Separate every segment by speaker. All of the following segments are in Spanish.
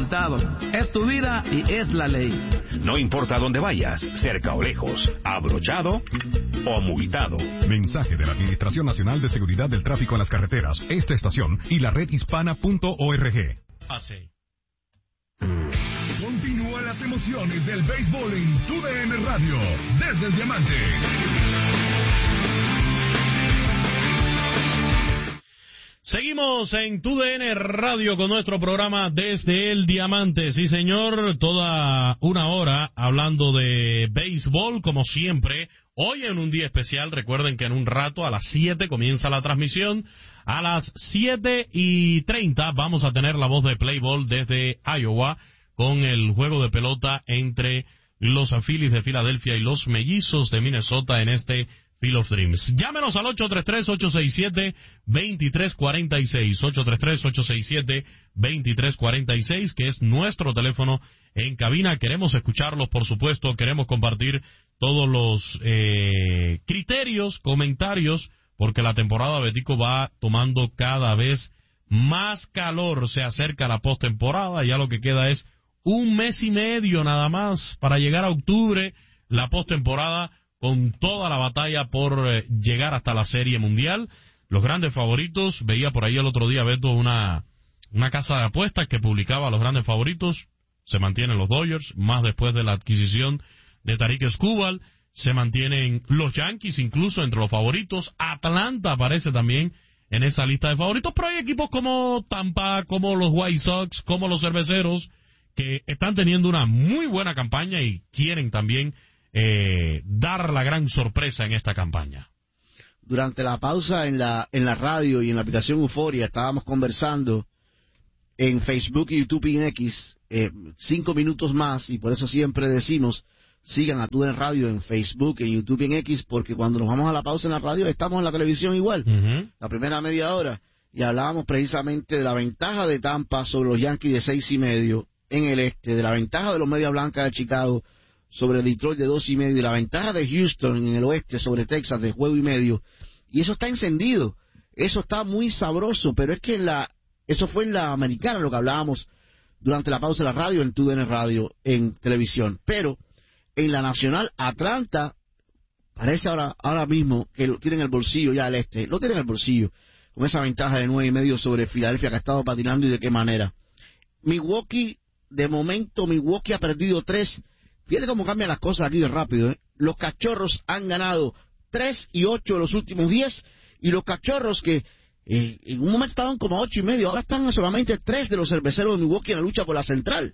Speaker 1: resultado. Es tu vida y es la ley.
Speaker 2: No importa dónde vayas, cerca o lejos, abrochado o multado.
Speaker 3: Mensaje de la Administración Nacional de Seguridad del Tráfico en las Carreteras, esta estación y la redhispana.org.
Speaker 4: Continúan las emociones del béisbol en TUDN Radio, desde el Diamante.
Speaker 5: Seguimos en TUDN Radio con nuestro programa Desde el Diamante. Sí, señor, toda una hora hablando de béisbol, como siempre. Hoy en un día especial, recuerden que en un rato a las 7 comienza la transmisión. A las 7:30 vamos a tener la voz de Play Ball desde Iowa con el juego de pelota entre los Phillies de Filadelfia y los Mellizos de Minnesota en este Field of Dreams. Llámenos al 833-867-2346, 833-867-2346, que es nuestro teléfono en cabina. Queremos escucharlos, por supuesto, queremos compartir todos los criterios, comentarios, porque la temporada, Betico, va tomando cada vez más calor. Se acerca la postemporada, ya lo que queda es un mes y medio nada más para llegar a octubre, la postemporada, con toda la batalla por llegar hasta la Serie Mundial. Los grandes favoritos, veía por ahí el otro día, Beto, una casa de apuestas que publicaba los grandes favoritos. Se mantienen los Dodgers, más después de la adquisición de Tarik Skubal. Se mantienen los Yankees incluso entre los favoritos. Atlanta aparece también en esa lista de favoritos, pero hay equipos como Tampa, como los White Sox, como los Cerveceros, que están teniendo una muy buena campaña y quieren también dar la gran sorpresa en esta campaña.
Speaker 6: Durante la pausa en la radio y en la aplicación Euforia estábamos conversando en Facebook y YouTube y en X 5 minutos más, y por eso siempre decimos sigan a TUDN Radio en Facebook, en YouTube y en X, porque cuando nos vamos a la pausa en la radio estamos en la televisión igual, la primera media hora, y hablábamos precisamente de la ventaja de Tampa sobre los Yankees de 6.5 en el este, de la ventaja de los Medias Blancas de Chicago sobre Detroit de 2.5, y la ventaja de Houston en el oeste sobre Texas de 1.5, y eso está encendido, eso está muy sabroso, pero es que eso fue en la americana lo que hablábamos durante la pausa de la radio en TUDN Radio en televisión, pero en la nacional Atlanta parece ahora mismo que lo tienen en el bolsillo ya el este, lo tienen en el bolsillo, con esa ventaja de 9.5 sobre Filadelfia, que ha estado patinando y de qué manera. Milwaukee, de momento Milwaukee ha perdido 3. Fíjate cómo cambian las cosas aquí de rápido, ¿eh? Los Cachorros han ganado 3-8 de los últimos 10, y los Cachorros que en un momento estaban como 8.5, ahora están solamente 3 de los Cerveceros de Milwaukee en la lucha por la central.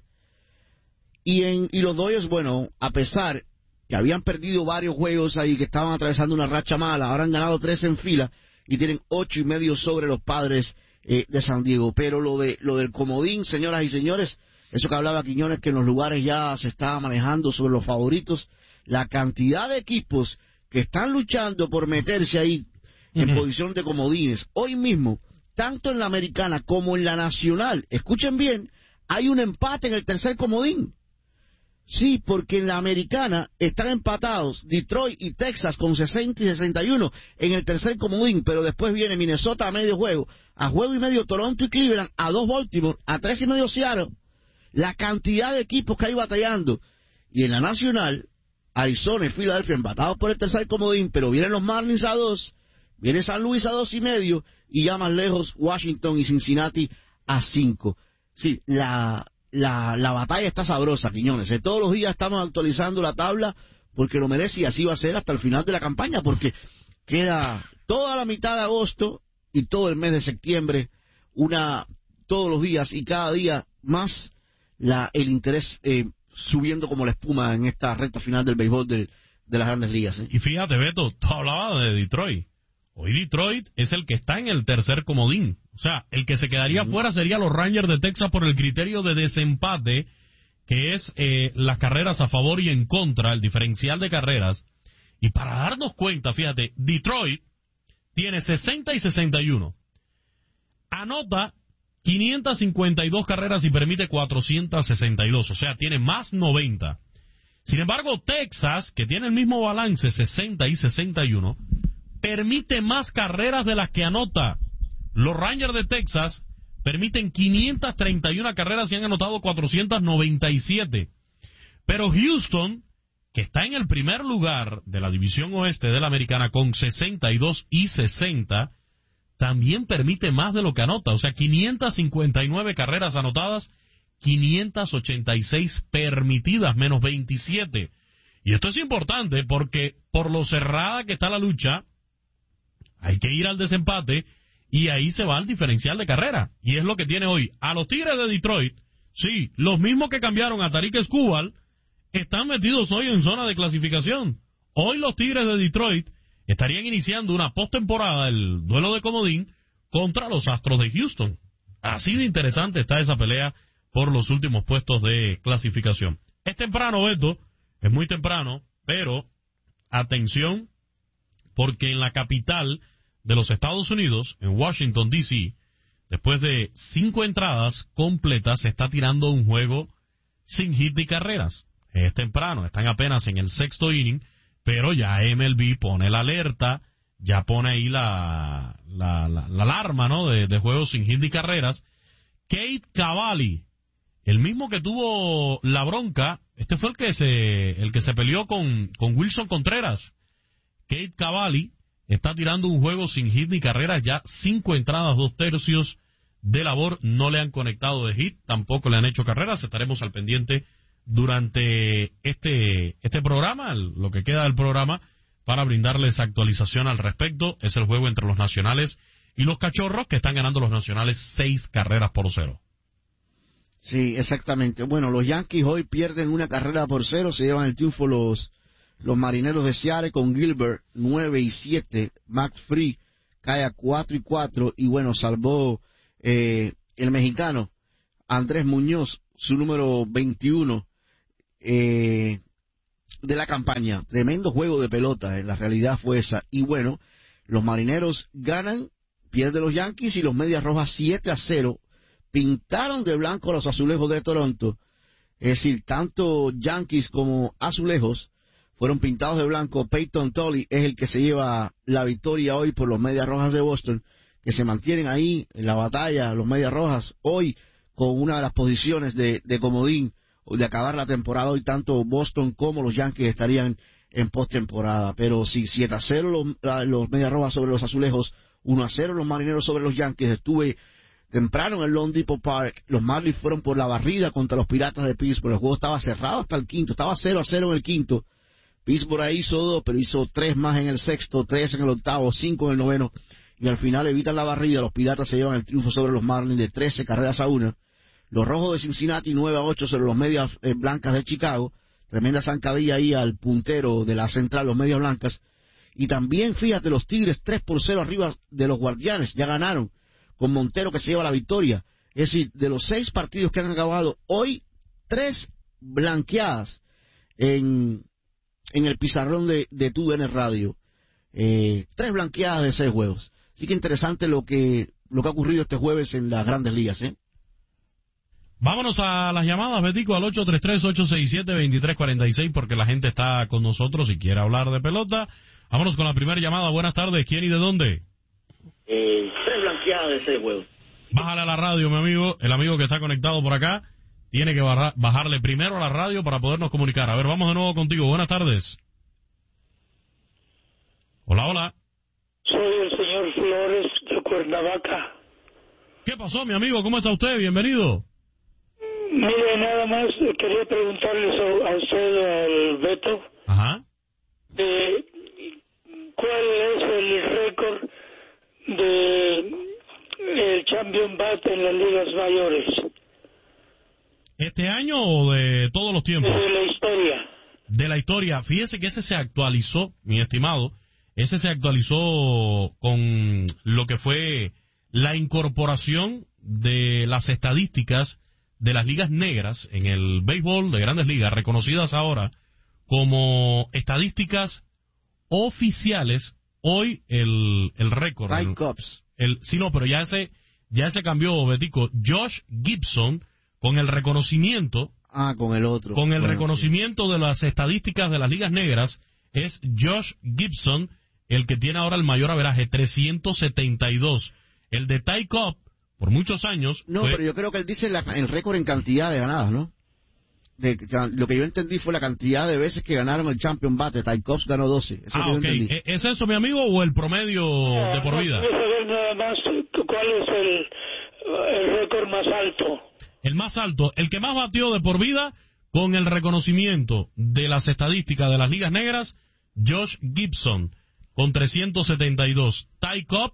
Speaker 6: Y los Dodgers, bueno, a pesar que habían perdido varios juegos ahí, que estaban atravesando una racha mala, ahora han ganado 3 en fila y tienen 8.5 sobre los Padres de San Diego. Pero lo del comodín, señoras y señores, eso que hablaba Quiñones, que en los lugares ya se estaba manejando sobre los favoritos, la cantidad de equipos que están luchando por meterse ahí en posición de comodines. Hoy mismo, tanto en la americana como en la nacional, escuchen bien, hay un empate en el tercer comodín. Sí, porque en la americana están empatados Detroit y Texas con 60 y 61 en el tercer comodín, pero después viene Minnesota a medio juego, a 1.5 Toronto y Cleveland, a 2 Baltimore, a 3.5 Seattle. La cantidad de equipos que hay batallando. Y en la nacional, Arizona y Filadelfia empatados por el tercer comodín, pero vienen los Marlins a 2, viene San Luis a 2.5, y ya más lejos Washington y Cincinnati a 5. Sí, la batalla está sabrosa, Quiñones. Todos los días estamos actualizando la tabla porque lo merece, y así va a ser hasta el final de la campaña, porque queda toda la mitad de agosto y todo el mes de septiembre, todos los días y cada día más el interés subiendo como la espuma en esta recta final del béisbol de las Grandes Ligas.
Speaker 5: Y fíjate, Beto, tú hablabas de Detroit. Hoy Detroit es el que está en el tercer comodín. O sea, el que se quedaría fuera sería los Rangers de Texas por el criterio de desempate, que es las carreras a favor y en contra, el diferencial de carreras. Y para darnos cuenta, fíjate, Detroit tiene 60 y 61. Anota 552 carreras y permite 462. O sea, tiene más 90. Sin embargo, Texas, que tiene el mismo balance, 60 y 61, permite más carreras de las que anota. Los Rangers de Texas permiten 531 carreras y han anotado 497. Pero Houston, que está en el primer lugar de la división oeste de la americana con 62 y 60, también permite más de lo que anota. O sea, 559 carreras anotadas, 586 permitidas, menos 27. Y esto es importante porque por lo cerrada que está la lucha, hay que ir al desempate y ahí se va al diferencial de carrera. Y es lo que tiene hoy. A los Tigres de Detroit, sí, los mismos que cambiaron a Tarik Skubal, están metidos hoy en zona de clasificación. Hoy los Tigres de Detroit estarían iniciando una postemporada, el duelo de comodín, contra los Astros de Houston. Así de interesante está esa pelea por los últimos puestos de clasificación. Es temprano, Beto, es muy temprano, pero atención, porque en la capital de los Estados Unidos, en Washington, D.C., después de 5 entradas completas, se está tirando un juego sin hit ni carreras. Es temprano, están apenas en el 6º inning, pero ya MLB pone la alerta, ya pone ahí la alarma, ¿no?, de juegos sin hit ni carreras. Cade Cavalli, el mismo que tuvo la bronca, este fue el que se peleó con Wilson Contreras. Cade Cavalli está tirando un juego sin hit ni carreras, ya 5 entradas, 2 tercios de labor, no le han conectado de hit, tampoco le han hecho carreras. Estaremos al pendiente durante este programa, lo que queda del programa, para brindarles actualización al respecto. Es el juego entre los Nacionales y los Cachorros, que están ganando los Nacionales 6-0.
Speaker 6: Sí, exactamente. Bueno, los Yankees hoy pierden 1-0, se llevan el triunfo los Marineros de Seattle con Gilbert 9-7, Max Fried cae a 4-4 y bueno, salvó el mexicano Andrés Muñoz, su número 21 de la campaña. Tremendo juego de pelota, la realidad fue esa. Y bueno, los Marineros ganan, pierden los Yankees y los Medias Rojas 7-0. Pintaron de blanco a los Azulejos de Toronto. Es decir, tanto Yankees como Azulejos fueron pintados de blanco. Peyton Tolly es el que se lleva la victoria hoy por los Medias Rojas de Boston, que se mantienen ahí en la batalla, los Medias Rojas, hoy con una de las posiciones de comodín, de acabar la temporada. Hoy tanto Boston como los Yankees estarían en postemporada. Pero sí, 7-0 los Medias Rojas sobre los Azulejos, 1-0 los Marineros sobre los Yankees. Estuve temprano en el Lone Depot Park, los Marlins fueron por la barrida contra los Piratas de Pittsburgh. El juego estaba cerrado hasta el quinto, estaba 0-0 en el quinto. Pittsburgh ahí hizo 2, pero hizo 3 más en el sexto, 3 en el octavo, 5 en el noveno, y al final evitan la barrida. Los Piratas se llevan el triunfo sobre los Marlins de 13-1. Los Rojos de Cincinnati 9-8 sobre los Medias Blancas de Chicago. Tremenda zancadilla ahí al puntero de la central, los Medias Blancas. Y también, fíjate, los Tigres 3-0 arriba de los Guardianes, ya ganaron, con Montero que se lleva la victoria. Es decir, de los 6 partidos que han acabado hoy, 3 blanqueadas en el pizarrón de TUDN Radio. 3 blanqueadas de 6 juegos. Así que interesante lo que ha ocurrido este jueves en las Grandes Ligas, ¿eh?
Speaker 5: Vámonos a las llamadas, Betico, al 833-867-2346, porque la gente está con nosotros y quiere hablar de pelota. Vámonos con la primera llamada. Buenas tardes. ¿Quién y de dónde?
Speaker 7: 3 blanqueadas de 6 juegos.
Speaker 5: Bájale a la radio, mi amigo. El amigo que está conectado por acá tiene que bajarle primero a la radio para podernos comunicar. A ver, vamos de nuevo contigo. Buenas tardes. Hola, hola.
Speaker 8: Soy el señor Flores de Cuernavaca.
Speaker 5: ¿Qué pasó, mi amigo? ¿Cómo está usted? Bienvenido.
Speaker 8: Mire, nada más quería preguntarle a usted, al Beto,
Speaker 5: Ajá.
Speaker 8: ¿cuál es el récord de el Champion Bat en las ligas mayores?
Speaker 5: ¿Este año o de todos los tiempos?
Speaker 8: De la historia.
Speaker 5: De la historia. Fíjese que ese se actualizó, mi estimado. Ese se actualizó con lo que fue la incorporación de las estadísticas de las ligas negras en el béisbol de Grandes Ligas, reconocidas ahora como estadísticas oficiales. Hoy el récord. Sí, no, pero ya ese cambió, Betico. Josh Gibson, con el reconocimiento.
Speaker 6: Con el otro.
Speaker 5: Con el reconocimiento de las estadísticas de las ligas negras, es Josh Gibson el que tiene ahora el mayor averaje, 372. El de Ty Cobb por muchos años.
Speaker 6: No, pero yo creo que él dice el récord en cantidad de ganadas, ¿no? Lo que yo entendí fue la cantidad de veces que ganaron el Champion Bate. Ty Cobb ganó 12. Eso es lo que yo entendí.
Speaker 5: ¿Es eso, mi amigo, o el promedio de por vida?
Speaker 8: Quiero saber nada más cuál es el récord más alto.
Speaker 5: El más alto, el que más batió de por vida con el reconocimiento de las estadísticas de las ligas negras, Josh Gibson, con 372. Ty Cobb,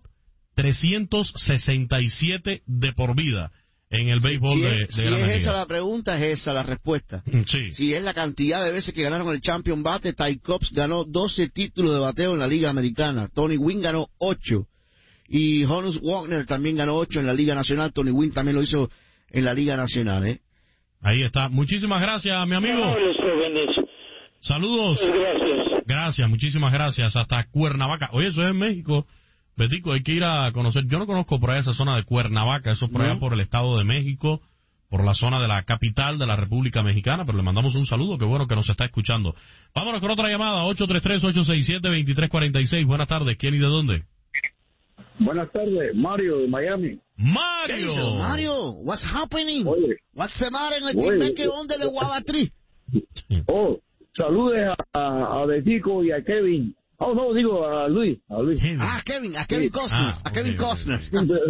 Speaker 5: 367 de por vida en el béisbol de Grandes Ligas.
Speaker 6: Si es esa la pregunta, es esa la respuesta.
Speaker 5: Sí.
Speaker 6: Si es la cantidad de veces que ganaron el Champion Bate, Ty Cobb ganó 12 títulos de bateo en la Liga Americana. Tony Gwynn ganó 8. Y Honus Wagner también ganó 8 en la Liga Nacional. Tony Gwynn también lo hizo en la Liga Nacional, ¿eh?
Speaker 5: Ahí está. Muchísimas gracias, mi amigo. Saludos.
Speaker 8: Gracias.
Speaker 5: Gracias, muchísimas gracias. Hasta Cuernavaca. Oye, eso es en México. Betico, hay que ir a conocer. Yo no conozco por allá esa zona de Cuernavaca. Eso es por allá por el Estado de México, por la zona de la capital de la República Mexicana. Pero le mandamos un saludo. Qué bueno que nos está escuchando. Vámonos con otra llamada. 833-867-2346. Buenas tardes. ¿Quién y de dónde?
Speaker 9: Buenas tardes, Mario de Miami.
Speaker 5: ¡Mario!
Speaker 6: Mario, what's happening?
Speaker 9: Oye.
Speaker 6: What's the matter en el team que onda de Guabatrí?
Speaker 9: Saludes a Betico y a Kevin. No, digo a Luis.
Speaker 6: Kevin Costner. A Kevin Costner.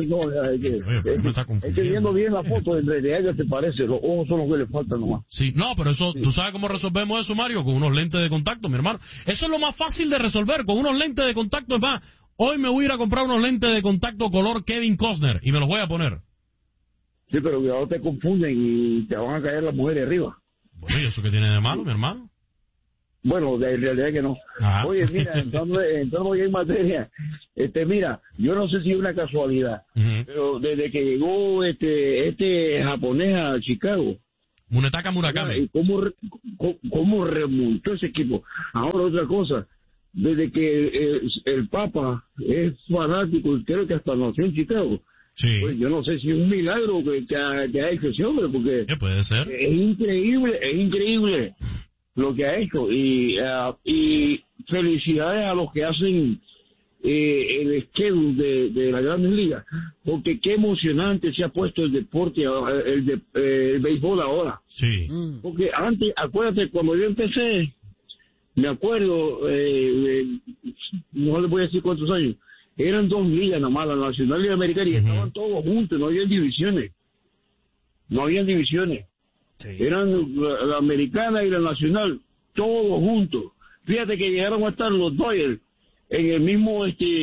Speaker 9: Es que viendo bien la foto, en realidad ya se parece. Los ojos son los que le faltan nomás.
Speaker 5: Sí, no, pero eso, ¿tú sabes cómo resolvemos eso, Mario? Con unos lentes de contacto, mi hermano. Eso es lo más fácil de resolver, con unos lentes de contacto. Es más, hoy me voy a ir a comprar unos lentes de contacto color Kevin Costner y me los voy a poner.
Speaker 9: Sí, pero cuidado, te confunden y te van a caer las mujeres arriba.
Speaker 5: Bueno, ¿y eso qué tiene de malo, mi hermano?
Speaker 9: Bueno, en realidad que no.
Speaker 5: Ajá.
Speaker 9: Oye, mira, entonces voy en materia. Mira, yo no sé si es una casualidad, pero desde que llegó este japonés a Chicago,
Speaker 5: Munetaka Murakami,
Speaker 9: ¿cómo remontó ese equipo? Ahora otra cosa, desde que el Papa es fanático, y creo que hasta nació en Chicago.
Speaker 5: Sí.
Speaker 9: Pues yo no sé si es un milagro que ha hecho ese hombre, porque
Speaker 5: puede ser.
Speaker 9: Es increíble lo que ha hecho, y felicidades a los que hacen el schedule de las Grandes Ligas, porque qué emocionante se ha puesto el deporte, el béisbol ahora.
Speaker 5: Sí.
Speaker 9: Porque antes, acuérdate, cuando yo empecé, me acuerdo, no les voy a decir cuántos años, eran 2 ligas nomás, la Nacional y la Americana, y estaban todos juntos, no habían divisiones. Sí. Eran la Americana y la Nacional, todos juntos. Fíjate que llegaron a estar los Dodgers en el mismo,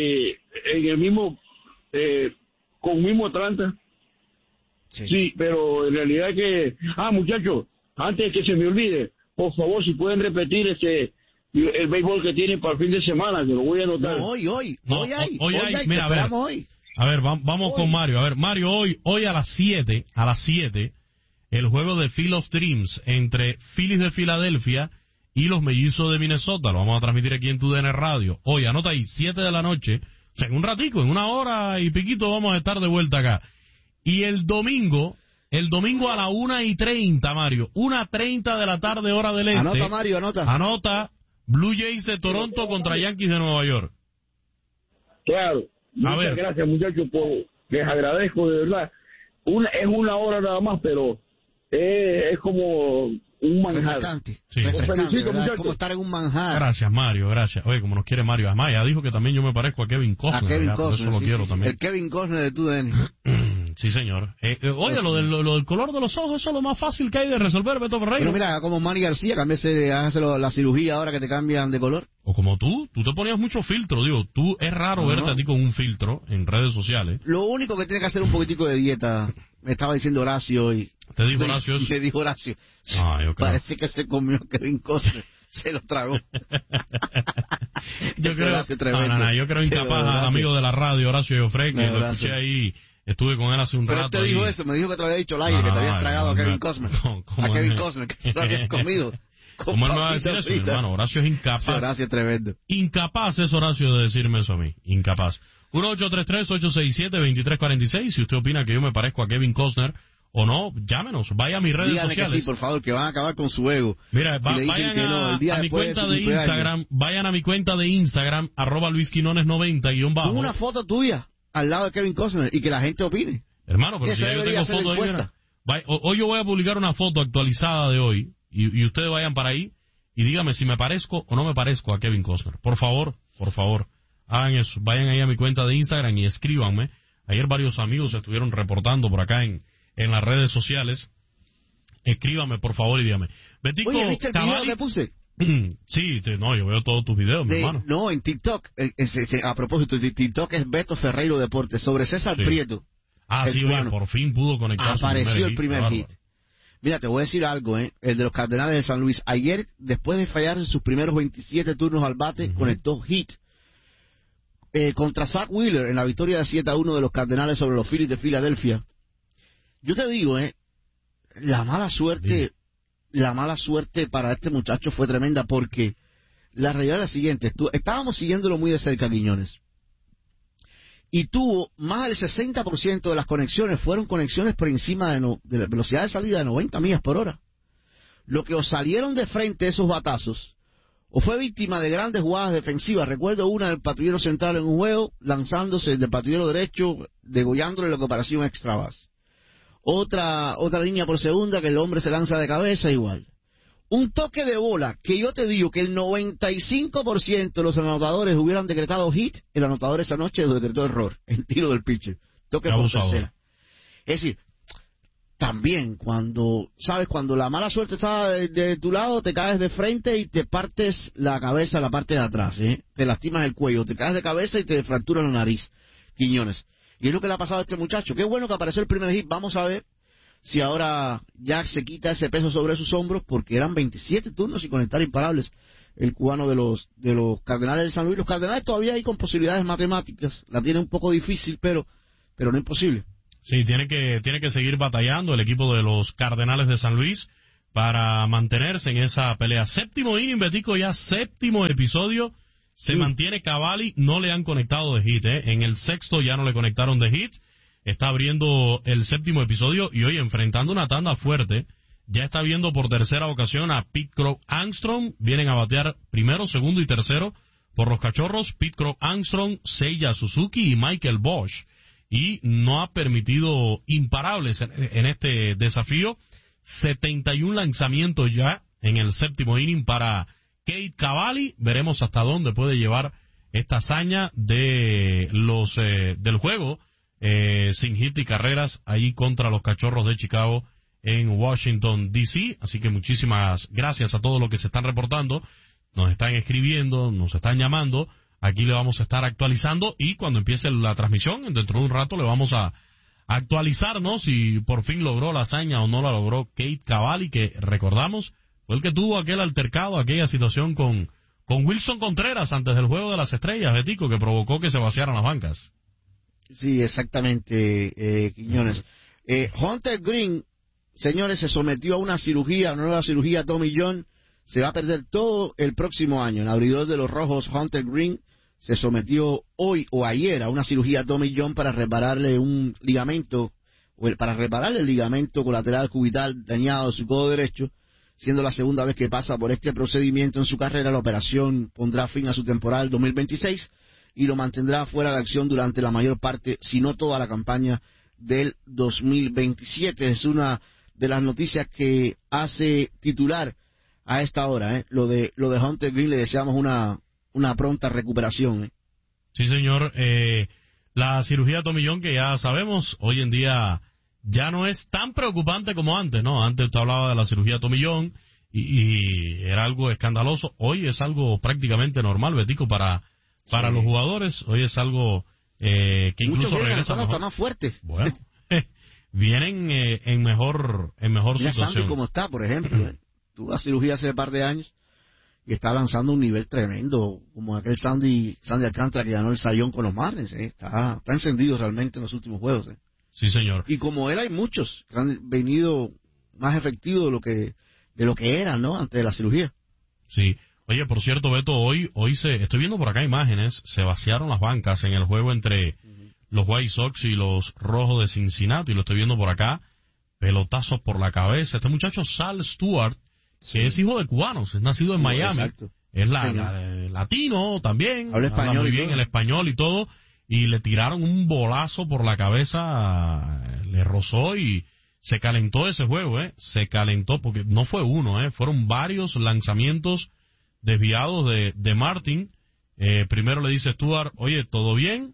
Speaker 9: con mismo Atlanta. Sí, pero en realidad que, muchachos, antes que se me olvide, por favor, si pueden repetir el béisbol que tienen para el fin de semana, que lo voy a anotar.
Speaker 6: No, hoy hay.
Speaker 5: Mira, a ver, vamos con Mario. A ver, Mario, hoy a las 7, el juego de Field of Dreams entre Phillies de Filadelfia y los Mellizos de Minnesota. Lo vamos a transmitir aquí en TUDN Radio. Hoy, anota ahí, 7 de la noche. O sea, en un ratico, en 1 hora y piquito vamos a estar de vuelta acá. Y el domingo a la 1:30, Mario. 1:30 de la tarde, hora del este.
Speaker 6: Anota, Mario,
Speaker 5: Anota. Blue Jays de Toronto contra Yankees de Nueva York.
Speaker 9: Claro. Muchas gracias, muchachos, les agradezco, de verdad. Es 1 hora nada más, pero es como un manjar.
Speaker 5: Sí,
Speaker 6: felicito, muchachos. Como estar en un manjar.
Speaker 5: Gracias, Mario, gracias. Oye, como nos quiere Mario. Además, ya dijo que también yo me parezco a Kevin Costner. Eso lo quiero también.
Speaker 6: El Kevin Costner de TUDN.
Speaker 5: Sí, señor. Oye, lo del color de los ojos, eso es lo más fácil que hay de resolver, Beto Ferreira.
Speaker 6: Pero mira, como Manny García, hágase la cirugía ahora que te cambian de color.
Speaker 5: O como tú te ponías mucho filtro, digo, es raro verte a ti con un filtro en redes sociales.
Speaker 6: Lo único que tiene que hacer un poquitico de dieta, me estaba diciendo Horacio y...
Speaker 5: ¿Te dijo Horacio eso?
Speaker 6: Me dijo Horacio.
Speaker 5: Yo creo.
Speaker 6: Parece que se comió Kevin Costner, se lo tragó.
Speaker 5: yo creo incapaz, amigo de la radio, Horacio Joffre, que lo escuché ahí. Estuve con él hace un rato.
Speaker 6: Pero te dijo eso, me dijo que te lo había dicho al aire, que te habías tragado a Kevin Costner. A Kevin Costner, que se lo habías comido.
Speaker 5: ¿Cómo él me va a decir eso, mi hermano? Horacio es incapaz.
Speaker 6: Sí, Horacio es tremendo.
Speaker 5: Incapaz es Horacio de decirme eso a mí. Incapaz. 1-833-867-2346. Si usted opina que yo me parezco a Kevin Costner o no, llámenos. Vaya a mis redes
Speaker 6: Dígale
Speaker 5: sociales.
Speaker 6: Que sí, por favor, que van a acabar con su ego.
Speaker 5: Mira, vayan a mi cuenta de Instagram. Vayan a mi cuenta de Instagram, @LuisQuinones90_.
Speaker 6: Pon una foto tuya al lado de Kevin Costner y que la gente opine.
Speaker 5: Hermano, pero si ya yo tengo fotos ahí, mira, hoy yo voy a publicar una foto actualizada de hoy, y ustedes vayan para ahí y díganme si me parezco o no me parezco a Kevin Costner. Por favor, hagan eso. Vayan ahí a mi cuenta de Instagram y escríbanme. Ayer varios amigos estuvieron reportando por acá en las redes sociales. Escríbanme, por favor, y díganme. Betico,
Speaker 6: oye, ¿viste el video que puse?
Speaker 5: Sí, no, yo veo todos tus videos, mi hermano.
Speaker 6: No, en TikTok, a propósito, de TikTok es Beto Ferreiro Deportes, sobre César Prieto.
Speaker 5: Sí, oye, por fin pudo conectar.
Speaker 6: Apareció el primer hit. Mira, te voy a decir algo, el de los Cardenales de San Luis. Ayer, después de fallar en sus primeros 27 turnos al bate, conectó hit contra Zach Wheeler en la victoria de 7-1 de los Cardenales sobre los Phillies de Filadelfia. Yo te digo, la mala suerte para este muchacho fue tremenda, porque la realidad es la siguiente. Estábamos siguiéndolo muy de cerca, Quiñones, y tuvo más del 60% de las conexiones fueron conexiones por encima de la velocidad de salida de 90 millas por hora. Lo que os salieron de frente esos batazos, o fue víctima de grandes jugadas defensivas. Recuerdo una del patrullero central en un juego, lanzándose del patrullero derecho, degollándole lo que parecía un extra base. Otra línea por segunda que el hombre se lanza de cabeza igual. Un toque de bola que yo te digo que el 95% de los anotadores hubieran decretado hit, el anotador esa noche lo decretó error en tiro del pitcher. Toque por tercera. Es decir, también cuando la mala suerte está de tu lado, te caes de frente y te partes la cabeza, la parte de atrás, te lastimas el cuello, te caes de cabeza y te fracturas la nariz, Quiñones. Y es lo que le ha pasado a este muchacho. Qué bueno que apareció el primer hit. Vamos a ver si ahora Jack se quita ese peso sobre sus hombros, porque eran 27 turnos y conectar imparables el cubano de los Cardenales de San Luis. Los Cardenales todavía hay con posibilidades matemáticas. La tiene un poco difícil, pero no imposible.
Speaker 5: Sí, tiene que seguir batallando el equipo de los Cardenales de San Luis para mantenerse en esa pelea. Séptimo inning, Betico, ya séptimo episodio. Se mantiene Cavalli, no le han conectado de hit, En el sexto ya no le conectaron de hit. Está abriendo el séptimo episodio y hoy enfrentando una tanda fuerte. Ya está viendo por tercera ocasión a Pete Crow Armstrong. Vienen a batear primero, segundo y tercero por los Cachorros. Pete Crow Armstrong, Seiya Suzuki y Michael Bosch. Y no ha permitido imparables en este desafío. 71 lanzamientos ya en el séptimo inning para Cade Cavalli. Veremos hasta dónde puede llevar esta hazaña de del juego sin hit y carreras ahí contra los Cachorros de Chicago en Washington, D.C. Así que muchísimas gracias a todos los que se están reportando, nos están escribiendo, nos están llamando. Aquí le vamos a estar actualizando y cuando empiece la transmisión, dentro de un rato, le vamos a actualizarnos si por fin logró la hazaña o no la logró Cade Cavalli, que recordamos fue el que tuvo aquel altercado, aquella situación con Wilson Contreras antes del Juego de las Estrellas, Betico, que provocó que se vaciaran las bancas.
Speaker 6: Sí, exactamente, Quiñones. Hunter Green, señores, se sometió a una nueva cirugía Tommy John. Se va a perder todo el próximo año. El abridor de los Rojos, Hunter Green, se sometió hoy o ayer a una cirugía Tommy John para repararle un ligamento, para repararle el ligamento colateral cubital dañado de su codo derecho, siendo la segunda vez que pasa por este procedimiento en su carrera. La operación pondrá fin a su temporada 2026 y lo mantendrá fuera de acción durante la mayor parte, si no toda la campaña del 2027. Es una de las noticias que hace titular a esta hora, Lo de Hunter Green. Le deseamos una pronta recuperación,
Speaker 5: Sí, señor. La cirugía Tommy John, que ya sabemos, hoy en día ya no es tan preocupante como antes, ¿no? Antes usted hablaba de la cirugía Tommy John y era algo escandaloso. Hoy es algo prácticamente normal, Betico, para los jugadores. Hoy es algo que incluso regresa
Speaker 6: hasta más fuerte.
Speaker 5: Bueno, vienen en mejor
Speaker 6: Mira
Speaker 5: situación.
Speaker 6: Sandy cómo está, por ejemplo. Tuvo la cirugía hace un par de años y está lanzando un nivel tremendo, como aquel Sandy Alcántara que ganó el Sayón con los Marlins. Está encendido realmente en los últimos juegos.
Speaker 5: Sí, señor.
Speaker 6: Y como él hay muchos que han venido más efectivos de lo que eran, ¿no? Antes de la cirugía.
Speaker 5: Sí. Oye, por cierto, Beto, hoy estoy viendo por acá imágenes, se vaciaron las bancas en el juego entre los White Sox y los Rojos de Cincinnati, lo estoy viendo por acá, pelotazos por la cabeza. Este muchacho Sal Stewart, que es hijo de cubanos, es nacido en Miami,
Speaker 6: exacto.
Speaker 5: Es latino también,
Speaker 6: habla español
Speaker 5: muy bien el español y todo, y le tiraron un bolazo por la cabeza, le rozó y se calentó ese juego, se calentó porque no fue uno, fueron varios lanzamientos desviados de Martin. Primero le dice Stuart, oye, ¿todo bien?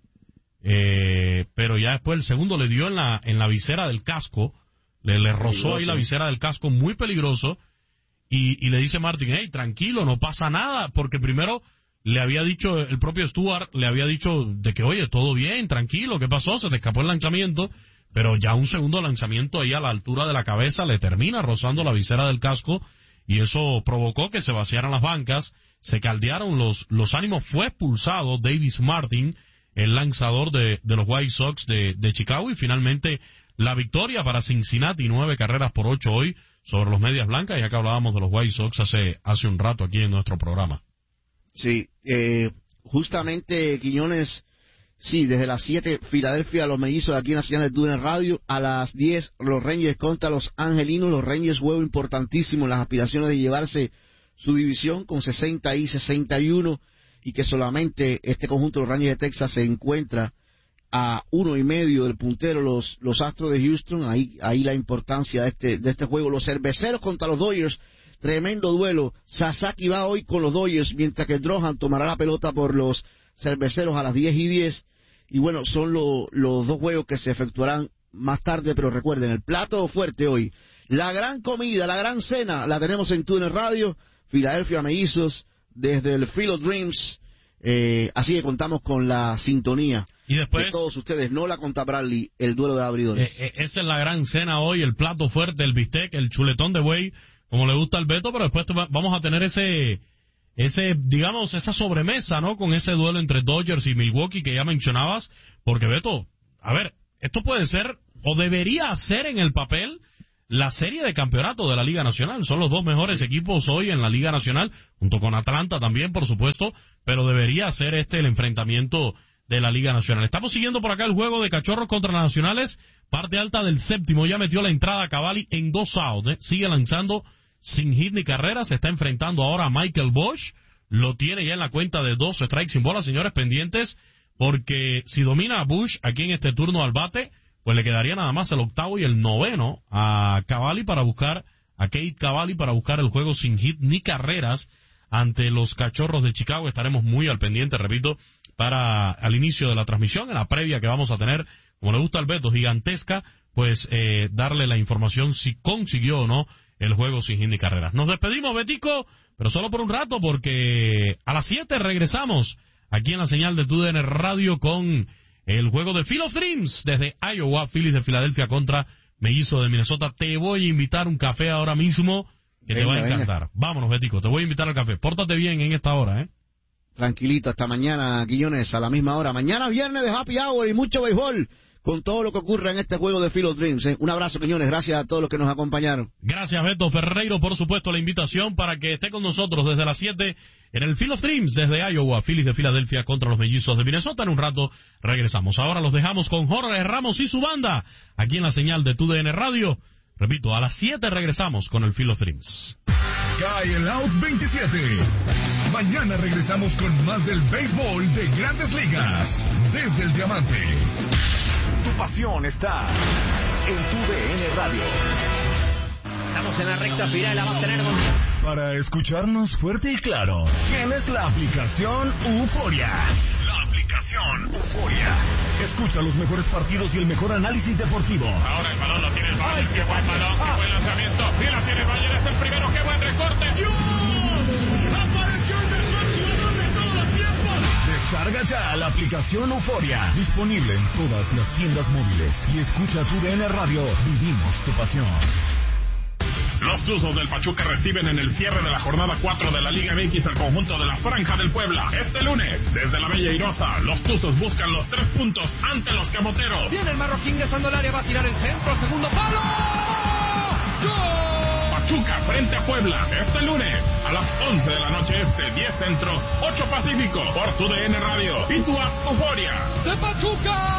Speaker 5: Pero ya después el segundo le dio en la visera del casco, le rozó ahí la visera del casco, muy peligroso, y le dice Martin, hey, tranquilo, no pasa nada, porque primero le había dicho, el propio Stuart le había dicho de que, oye, todo bien, tranquilo, ¿qué pasó? Se te escapó el lanzamiento, pero ya un segundo lanzamiento ahí a la altura de la cabeza le termina rozando la visera del casco, y eso provocó que se vaciaran las bancas, se caldearon los ánimos, fue expulsado Davis Martin, el lanzador de los White Sox de Chicago, y finalmente la victoria para Cincinnati, 9-8 hoy sobre los Medias Blancas, ya que hablábamos de los White Sox hace un rato aquí en nuestro programa.
Speaker 6: Sí, justamente, Quiñones, sí, desde las 7, Filadelfia, los mellizos aquí en la señal de TUDN Radio, a las 10, los Rangers contra los Angelinos, los Rangers, juego importantísimo en las aspiraciones de llevarse su división con 60 y 61, y que solamente este conjunto de los Rangers de Texas se encuentra a 1.5 del puntero, los Astros de Houston. Ahí la importancia de este juego. Los Cerveceros contra los Dodgers, tremendo duelo. Sasaki va hoy con los Dodgers, mientras que Drohan tomará la pelota por los Cerveceros a las 10:10. Y bueno, son los dos juegos que se efectuarán más tarde, pero recuerden, el plato fuerte hoy, la gran comida, la gran cena, la tenemos en TUDN Radio, Filadelfia Mellizos, desde el Field of Dreams. Así que contamos con la sintonía
Speaker 5: y después,
Speaker 6: de todos ustedes. No la conta Bradley, el duelo de abridores.
Speaker 5: Esa es la gran cena hoy, el plato fuerte, el bistec, el chuletón de buey, como le gusta al Beto, pero después vamos a tener digamos, esa sobremesa, ¿no? Con ese duelo entre Dodgers y Milwaukee que ya mencionabas, porque Beto, a ver, esto puede ser, o debería ser en el papel, la serie de campeonato de la Liga Nacional. Son los dos mejores equipos hoy en la Liga Nacional, junto con Atlanta también, por supuesto, pero debería ser el enfrentamiento de la Liga Nacional. Estamos siguiendo por acá el juego de Cachorros contra las Nacionales, parte alta del séptimo, ya metió la entrada a Cavalli en 2 outs, sigue lanzando sin hit ni carrera, se está enfrentando ahora a Michael Bosch, lo tiene ya en la cuenta de 2 strikes sin bola, señores, pendientes, porque si domina a Bush aquí en este turno al bate, pues le quedaría nada más el octavo y el noveno a Cavalli a Cade Cavalli para buscar el juego sin hit ni carreras ante los Cachorros de Chicago. Estaremos muy al pendiente, repito, para al inicio de la transmisión, en la previa que vamos a tener, como le gusta al Beto, gigantesca, pues darle la información si consiguió o no el juego sin hit ni carreras. Nos despedimos, Betico, pero solo por un rato, porque a las 7 regresamos aquí en la señal de TUDN Radio con el juego de Field of Dreams desde Iowa, Phillies de Filadelfia contra Mellizos de Minnesota. Te voy a invitar un café ahora mismo que te va a encantar. Vámonos, Betico, te voy a invitar al café. Pórtate bien en esta hora,
Speaker 6: Tranquilito, hasta mañana, Quiñones, a la misma hora. Mañana viernes de Happy Hour y mucho béisbol con todo lo que ocurre en este juego de Field of Dreams. Un abrazo, Quiñones, gracias a todos los que nos acompañaron.
Speaker 5: Gracias, Beto Ferreiro, por supuesto, la invitación para que esté con nosotros desde las 7 en el Field of Dreams desde Iowa, Phillies de Filadelfia contra los Mellizos de Minnesota. En un rato regresamos. Ahora los dejamos con Jorge Ramos y su banda aquí en la señal de TUDN Radio. Repito, a las 7 regresamos con el Field of Dreams.
Speaker 4: Cae el out 27. Mañana regresamos con más del béisbol de Grandes Ligas desde el Diamante.
Speaker 2: Tu pasión está en TUDN Radio.
Speaker 1: Estamos en la recta final, la va a tener
Speaker 4: Para escucharnos fuerte y claro, tienes la aplicación Euforia. La aplicación Euforia. Escucha los mejores partidos y el mejor análisis deportivo.
Speaker 10: Ahora el balón lo tiene el Bayern. Qué buen balón, qué buen lanzamiento. Y la tiene el Bayern, es el primero, qué buen recorte.
Speaker 4: ¡Dios! ¡Apareció el mejor jugador de todos los tiempos! Descarga ya la aplicación Euforia. Disponible en todas las tiendas móviles. Y escucha TUDN Radio. Vivimos tu pasión.
Speaker 10: Los Tuzos del Pachuca reciben en el cierre de la jornada 4 de la Liga MX al conjunto de la Franja del Puebla. Este lunes, desde la Bella Irosa, los Tuzos buscan los 3 puntos ante los Camoteros.
Speaker 1: Tiene el Marroquín ingresando al área, va a tirar el centro, segundo palo. ¡Gol!
Speaker 10: Pachuca frente a Puebla, este lunes, a las 11 de la noche 10 centro, 8 pacífico, por TUDN Radio y tu app Euforia.
Speaker 1: ¡De Pachuca!